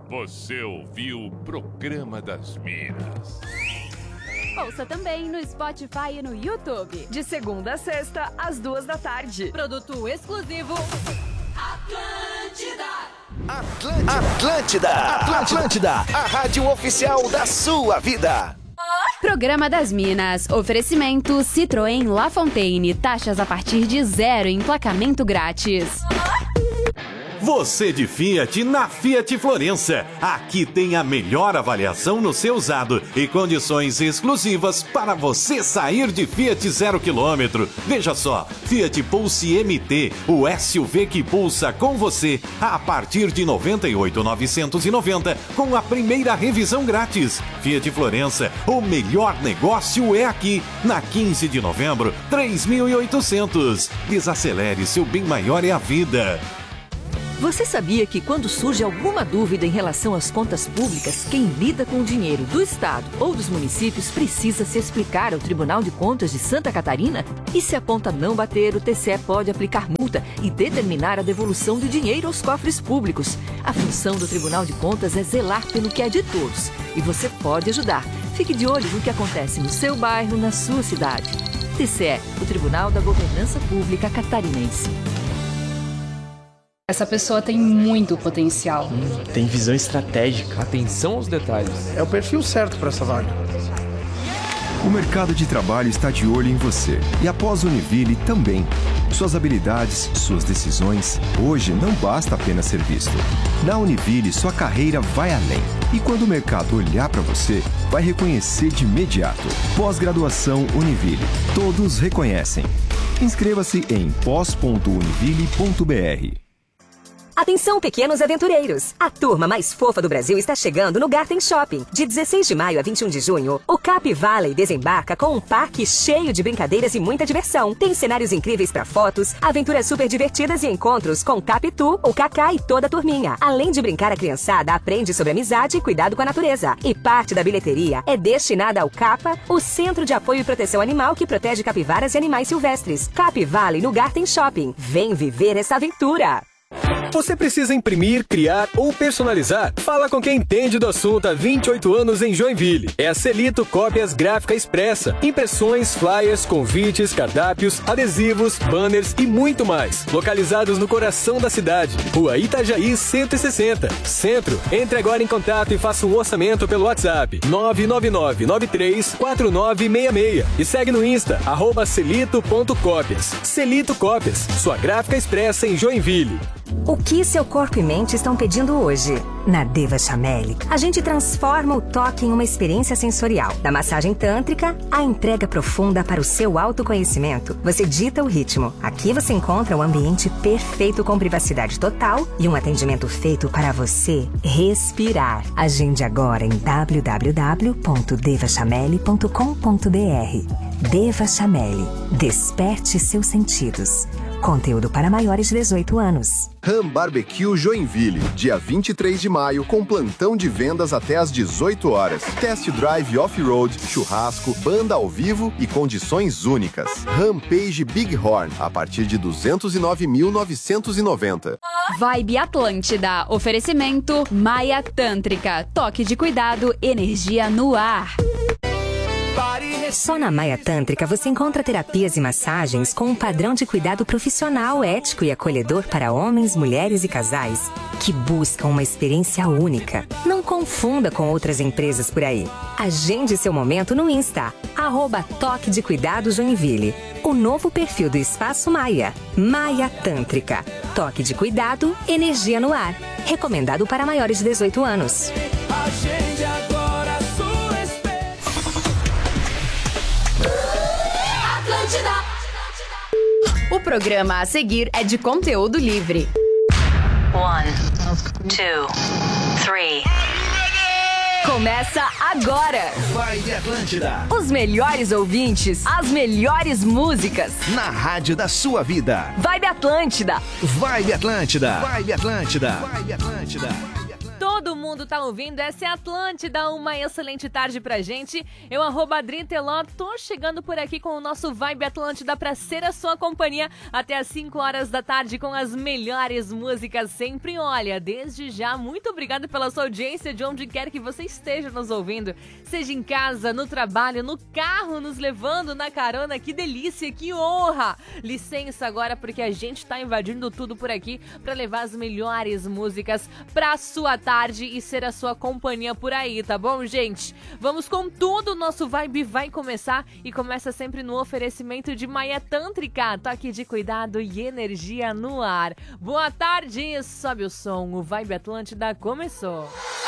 Você ouviu o Programa das Minas. Ouça também no Spotify e no YouTube. De segunda a sexta, às 2 da tarde. Produto exclusivo Atlântida, a rádio oficial da sua vida. Programa das Minas. Oferecimento Citroën La Fontaine. Taxas a partir de 0 e emplacamento grátis. Você de Fiat na Fiat Florença. Aqui tem a melhor avaliação no seu usado e condições exclusivas para você sair de Fiat 0 km. Veja só, Fiat Pulse MT, o SUV que pulsa com você a partir de 98.990 com a primeira revisão grátis. Fiat Florença, o melhor negócio é aqui. Na 15 de novembro, 3.800. Desacelere, seu bem maior é a vida. Você sabia que quando surge alguma dúvida em relação às contas públicas, quem lida com o dinheiro do Estado ou dos municípios precisa se explicar ao Tribunal de Contas de Santa Catarina? E se a conta não bater, o TCE pode aplicar multa e determinar a devolução do dinheiro aos cofres públicos. A função do Tribunal de Contas é zelar pelo que é de todos. E você pode ajudar. Fique de olho no que acontece no seu bairro, na sua cidade. TCE, o Tribunal da Governança Pública Catarinense. Essa pessoa tem muito potencial. Tem visão estratégica. Atenção aos detalhes. É o perfil certo para essa vaga. O mercado de trabalho está de olho em você. E após a Univille também. Suas habilidades, suas decisões. Hoje não basta apenas ser visto. Na Univille, sua carreira vai além. E quando o mercado olhar para você, vai reconhecer de imediato. Pós-graduação Univille. Todos reconhecem. Inscreva-se em pós.univille.br. Atenção, pequenos aventureiros! A turma mais fofa do Brasil está chegando no Garten Shopping. De 16 de maio a 21 de junho, o Cap Valley desembarca com um parque cheio de brincadeiras e muita diversão. Tem cenários incríveis para fotos, aventuras super divertidas e encontros com Capitu, o Kaká e toda a turminha. Além de brincar, a criançada aprende sobre amizade e cuidado com a natureza. E parte da bilheteria é destinada ao CAPA, o Centro de Apoio e Proteção Animal que protege capivaras e animais silvestres. Cap Valley no Garten Shopping. Vem viver essa aventura! Você precisa imprimir, criar ou personalizar? Fala com quem entende do assunto há 28 anos em Joinville. É a Celito Cópias Gráfica Expressa. Impressões, flyers, convites, cardápios, adesivos, banners e muito mais. Localizados no coração da cidade. Rua Itajaí 160. Centro. Entre agora em contato e faça um orçamento pelo WhatsApp 999934966 e segue no Insta @celito.cópias. Celito Cópias, sua gráfica expressa em Joinville. O que seu corpo e mente estão pedindo hoje? Na Deva Chameli, a gente transforma o toque em uma experiência sensorial. Da massagem tântrica, à entrega profunda para o seu autoconhecimento. Você dita o ritmo. Aqui você encontra o ambiente perfeito com privacidade total e um atendimento feito para você respirar. Agende agora em www.devachameli.com.br. Deva Chameli. Desperte seus sentidos. Conteúdo para maiores de 18 anos. Ram Barbecue Joinville, dia 23 de maio, com plantão de vendas até às 18 horas. Test drive off-road, churrasco, banda ao vivo e condições únicas. Rampage Bighorn, a partir de 209.990. Vibe Atlântida. Oferecimento Maia Tântrica. Toque de cuidado, energia no ar. Só na Maia Tântrica você encontra terapias e massagens com um padrão de cuidado profissional, ético e acolhedor para homens, mulheres e casais que buscam uma experiência única. Não confunda com outras empresas por aí. Agende seu momento no Insta, @Toque de Cuidado Joinville. O novo perfil do Espaço Maia. Maia Tântrica. Toque de cuidado, energia no ar. Recomendado para maiores de 18 anos. Agende agora a sua O programa a seguir é de conteúdo livre. 1, 2, 3. Começa agora. Vibe Atlântida. Os melhores ouvintes, as melhores músicas. Na rádio da sua vida. Vibe Atlântida. Vibe Atlântida. Vibe Atlântida. Vibe Atlântida. todo mundo tá ouvindo. Essa é a Atlântida, uma excelente tarde pra gente. Eu, @Adriteló, tô chegando por aqui com o nosso Vibe Atlântida pra ser a sua companhia até às 5 horas da tarde com as melhores músicas sempre. Olha, desde já, muito obrigada pela sua audiência de onde quer que você esteja nos ouvindo. Seja em casa, no trabalho, no carro, nos levando na carona. Que delícia, que honra! Licença agora porque a gente tá invadindo tudo por aqui pra levar as melhores músicas pra sua tarde e ser a sua companhia por aí, tá bom, gente? Vamos com tudo, o nosso Vibe vai começar e começa sempre no oferecimento de Maia Tântrica, toque de cuidado e energia no ar. Boa tarde, sobe o som, o Vibe Atlântida começou.